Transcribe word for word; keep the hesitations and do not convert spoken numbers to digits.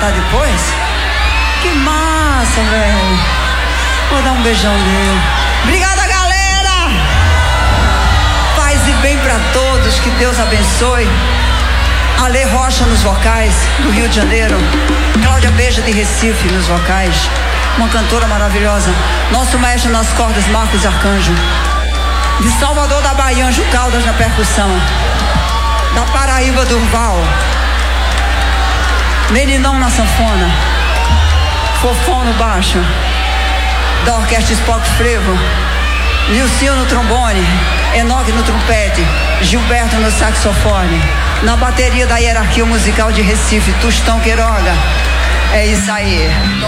cantar depois? Que massa, velho. Vou dar um beijão nele. Obrigada, galera. Paz e bem pra todos, que Deus abençoe. Ale Rocha nos vocais, do Rio de Janeiro. Cláudia Beija de Recife nos vocais. Uma cantora maravilhosa. Nosso maestro nas cordas, Marcos Arcanjo. De Salvador da Bahia, Anjo Caldas na percussão. Da Paraíba, Durval. Meninão na sanfona. Fofão no baixo. Da Orquestra Spock Frevo. Nilcinho no trombone. Enoque no trompete. Gilberto no saxofone. Na bateria da Hierarquia Musical de Recife, Tustão Queiroga. É isso aí.